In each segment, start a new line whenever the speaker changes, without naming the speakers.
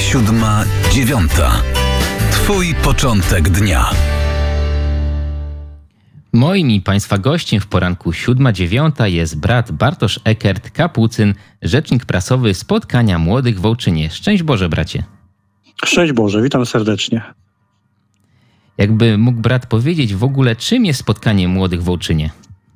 7:09. Twój początek dnia.
Moim i Państwa gościem w poranku 7:09 jest brat Bartosz Ekert, kapucyn, rzecznik prasowy Spotkania Młodych w Wołczynie. Szczęść Boże, bracie.
Szczęść Boże, witam serdecznie.
Jakby mógł brat powiedzieć w ogóle, czym jest Spotkanie Młodych w Wołczynie?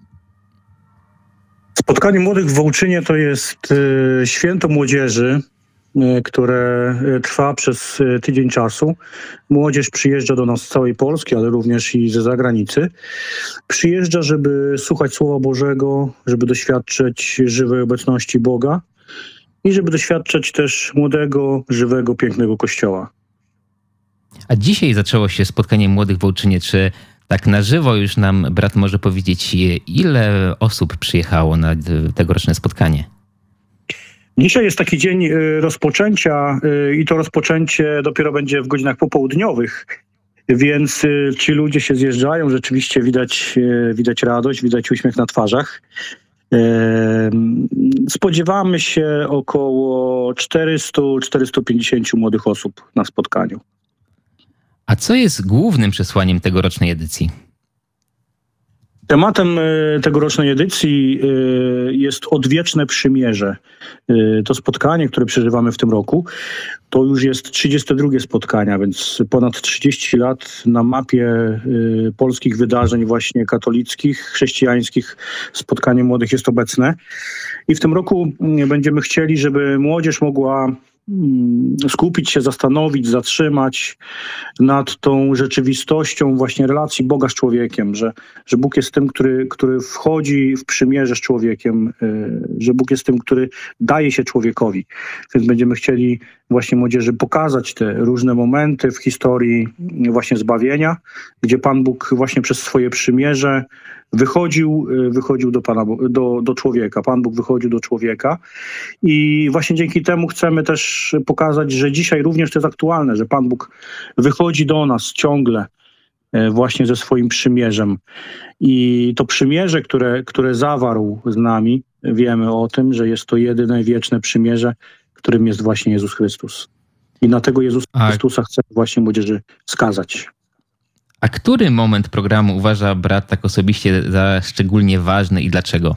Spotkanie Młodych w Wołczynie to jest święto młodzieży, które trwa przez tydzień czasu. Młodzież przyjeżdża do nas z całej Polski, ale również i ze zagranicy. Przyjeżdża, żeby słuchać Słowa Bożego, żeby doświadczyć żywej obecności Boga i żeby doświadczać też młodego, żywego, pięknego Kościoła.
A dzisiaj zaczęło się Spotkanie Młodych w Wołczynie. Czy tak na żywo już nam brat może powiedzieć, ile osób przyjechało na tegoroczne spotkanie?
Dzisiaj jest taki dzień rozpoczęcia i to rozpoczęcie dopiero będzie w godzinach popołudniowych, więc ci ludzie się zjeżdżają, rzeczywiście widać radość, widać uśmiech na twarzach. Spodziewamy się około 400-450 młodych osób na spotkaniu.
A co jest głównym przesłaniem tegorocznej edycji?
Tematem tegorocznej edycji jest odwieczne przymierze. To spotkanie, które przeżywamy w tym roku, to już jest 32 spotkania, więc ponad 30 lat na mapie polskich wydarzeń właśnie katolickich, chrześcijańskich Spotkanie Młodych jest obecne. I w tym roku będziemy chcieli, żeby młodzież mogła skupić się, zastanowić, zatrzymać nad tą rzeczywistością właśnie relacji Boga z człowiekiem, że Bóg jest tym, który wchodzi w przymierze z człowiekiem, że Bóg jest tym, który daje się człowiekowi. Więc będziemy chcieli właśnie młodzieży pokazać te różne momenty w historii właśnie zbawienia, gdzie Pan Bóg właśnie przez swoje przymierze wychodził do człowieka. Pan Bóg wychodził do człowieka i właśnie dzięki temu chcemy też pokazać, że dzisiaj również to jest aktualne, że Pan Bóg wychodzi do nas ciągle właśnie ze swoim przymierzem. I to przymierze, które zawarł z nami, wiemy o tym, że jest to jedyne wieczne przymierze, którym jest właśnie Jezus Chrystus. I na tego Jezusa Chrystusa chcę właśnie młodzieży wskazać.
A który moment programu uważa brat tak osobiście za szczególnie ważny i dlaczego?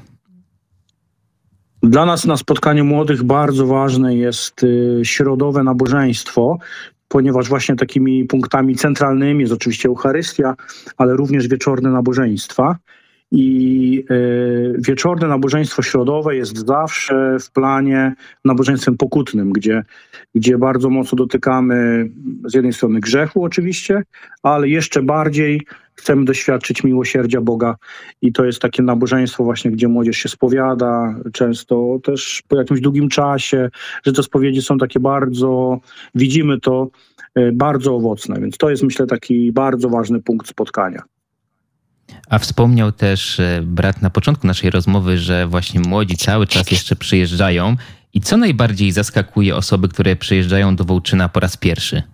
Dla nas na Spotkaniu Młodych bardzo ważne jest środowe nabożeństwo, ponieważ właśnie takimi punktami centralnymi jest oczywiście Eucharystia, ale również wieczorne nabożeństwa. I wieczorne nabożeństwo środowe jest zawsze w planie nabożeństwem pokutnym, gdzie bardzo mocno dotykamy z jednej strony grzechu oczywiście, ale jeszcze bardziej chcemy doświadczyć miłosierdzia Boga i to jest takie nabożeństwo właśnie, gdzie młodzież się spowiada, często też po jakimś długim czasie, że te spowiedzi są takie bardzo, widzimy to, bardzo owocne, więc to jest myślę taki bardzo ważny punkt spotkania.
A wspomniał też brat na początku naszej rozmowy, że właśnie młodzi cały czas jeszcze przyjeżdżają. I co najbardziej zaskakuje osoby, które przyjeżdżają do Wołczyna po raz pierwszy?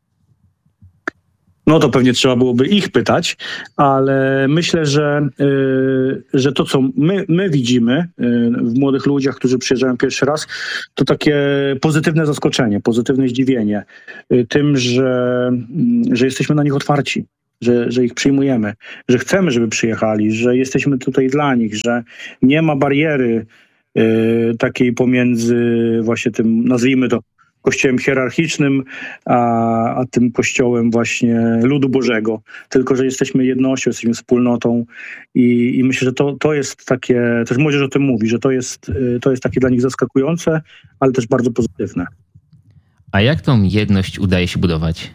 No to pewnie trzeba byłoby ich pytać, ale myślę, że to, co my widzimy w młodych ludziach, którzy przyjeżdżają pierwszy raz, to takie pozytywne zaskoczenie, pozytywne zdziwienie tym, że jesteśmy na nich otwarci. Że ich przyjmujemy, że chcemy, żeby przyjechali, że jesteśmy tutaj dla nich, że nie ma bariery takiej pomiędzy właśnie tym, nazwijmy to, kościołem hierarchicznym, a tym kościołem właśnie ludu Bożego. Tylko, że jesteśmy jednością, jesteśmy wspólnotą i myślę, że to jest takie, też młodzież o tym mówi, że to jest takie dla nich zaskakujące, ale też bardzo pozytywne.
A jak tą jedność udaje się budować?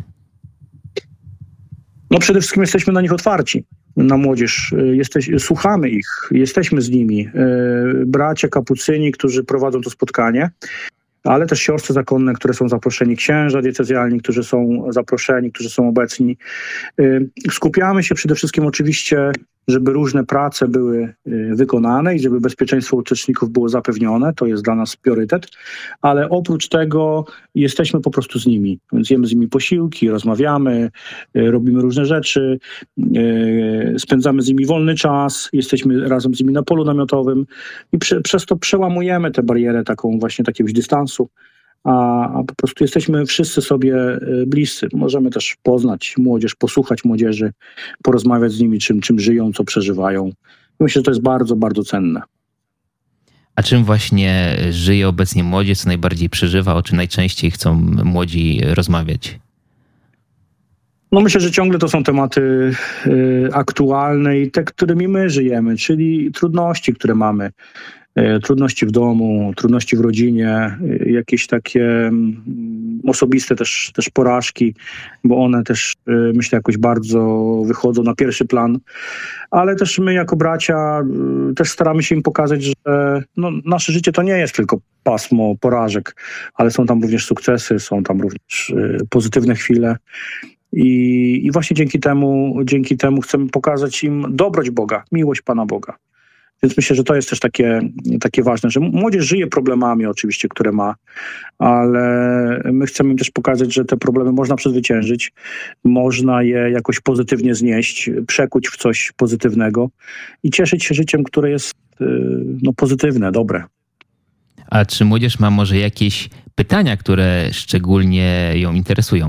No przede wszystkim jesteśmy na nich otwarci, na młodzież. Słuchamy ich, jesteśmy z nimi. Bracia kapucyni, którzy prowadzą to spotkanie, ale też siostry zakonne, które są zaproszeni, księża diecezjalni, którzy są zaproszeni, którzy są obecni. Skupiamy się przede wszystkim oczywiście, żeby różne prace były wykonane i żeby bezpieczeństwo uczestników było zapewnione. To jest dla nas priorytet, ale oprócz tego jesteśmy po prostu z nimi. Więc jemy z nimi posiłki, rozmawiamy, robimy różne rzeczy, spędzamy z nimi wolny czas, jesteśmy razem z nimi na polu namiotowym i przez to przełamujemy tę barierę taką właśnie takiegoś dystansu, a po prostu jesteśmy wszyscy sobie bliscy. Możemy też poznać młodzież, posłuchać młodzieży, porozmawiać z nimi, czym żyją, co przeżywają. Myślę, że to jest bardzo, bardzo cenne.
A czym właśnie żyje obecnie młodzież, co najbardziej przeżywa, o czym najczęściej chcą młodzi rozmawiać?
No myślę, że ciągle to są tematy aktualne i te, którymi my żyjemy, czyli trudności, które mamy. Trudności w domu, trudności w rodzinie, jakieś takie osobiste też porażki, bo one też myślę jakoś bardzo wychodzą na pierwszy plan, ale też my jako bracia też staramy się im pokazać, że no, nasze życie to nie jest tylko pasmo porażek, ale są tam również sukcesy, są tam również pozytywne chwile. I właśnie dzięki temu chcemy pokazać im dobroć Boga, miłość Pana Boga. Więc myślę, że to jest też takie ważne, że młodzież żyje problemami oczywiście, które ma, ale my chcemy im też pokazać, że te problemy można przezwyciężyć, można je jakoś pozytywnie znieść, przekuć w coś pozytywnego i cieszyć się życiem, które jest pozytywne, dobre.
A czy młodzież ma może jakieś pytania, które szczególnie ją interesują?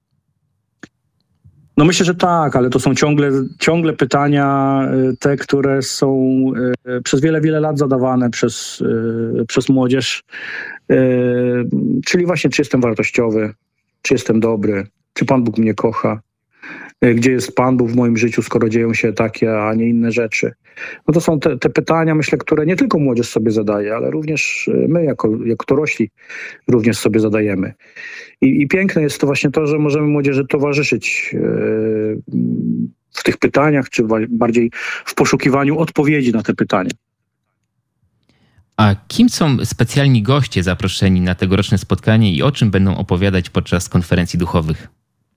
No myślę, że tak, ale to są ciągle pytania te, które są przez wiele lat zadawane przez młodzież. Czyli właśnie, czy jestem wartościowy, czy jestem dobry, czy Pan Bóg mnie kocha, gdzie jest Pan Bóg w moim życiu, skoro dzieją się takie, a nie inne rzeczy. No to są te pytania, myślę, które nie tylko młodzież sobie zadaje, ale również my jako dorośli również sobie zadajemy. I piękne jest to właśnie to, że możemy młodzieży towarzyszyć w tych pytaniach, czy bardziej w poszukiwaniu odpowiedzi na te pytania.
A kim są specjalni goście zaproszeni na tegoroczne spotkanie i o czym będą opowiadać podczas konferencji duchowych?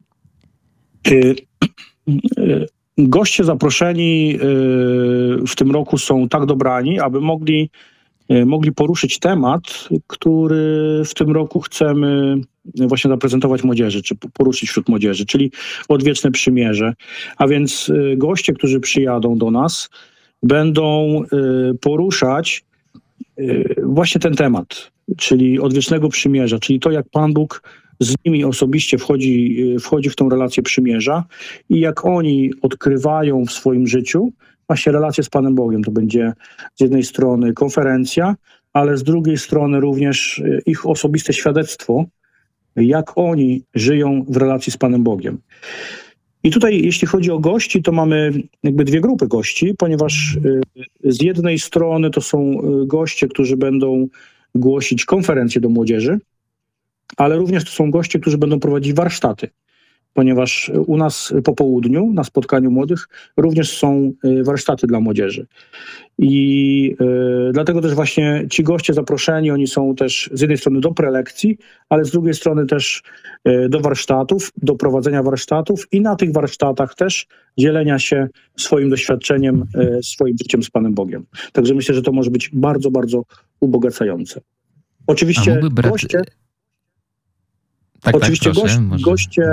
Goście zaproszeni w tym roku są tak dobrani, aby mogli poruszyć temat, który w tym roku chcemy właśnie zaprezentować młodzieży, czy poruszyć wśród młodzieży, czyli odwieczne przymierze. A więc goście, którzy przyjadą do nas, będą poruszać właśnie ten temat, czyli odwiecznego przymierza, czyli to, jak Pan Bóg z nimi osobiście wchodzi w tą relację przymierza i jak oni odkrywają w swoim życiu właśnie relację z Panem Bogiem. To będzie z jednej strony konferencja, ale z drugiej strony również ich osobiste świadectwo, jak oni żyją w relacji z Panem Bogiem. I tutaj, jeśli chodzi o gości, to mamy jakby dwie grupy gości, ponieważ z jednej strony to są goście, którzy będą głosić konferencje do młodzieży, ale również to są goście, którzy będą prowadzić warsztaty, ponieważ u nas po południu, na spotkaniu młodych, również są warsztaty dla młodzieży. I dlatego też właśnie ci goście zaproszeni, oni są też z jednej strony do prelekcji, ale z drugiej strony też do warsztatów, do prowadzenia warsztatów i na tych warsztatach też dzielenia się swoim doświadczeniem, swoim życiem z Panem Bogiem. Także myślę, że to może być bardzo, bardzo ubogacające. Oczywiście goście... Oczywiście goście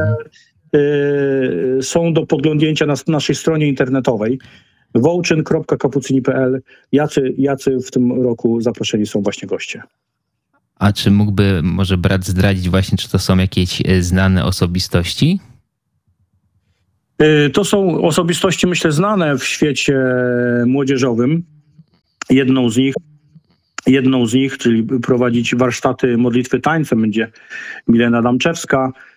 są do podglądnięcia na naszej stronie internetowej wołczyn.kapucyni.pl. Jacy w tym roku zaproszeni są właśnie goście.
A czy mógłby może brat zdradzić właśnie, czy to są jakieś znane osobistości?
To są osobistości, myślę, znane w świecie młodzieżowym. Jedną z nich, czyli prowadzić warsztaty modlitwy tańcem, będzie Milena Damczewska.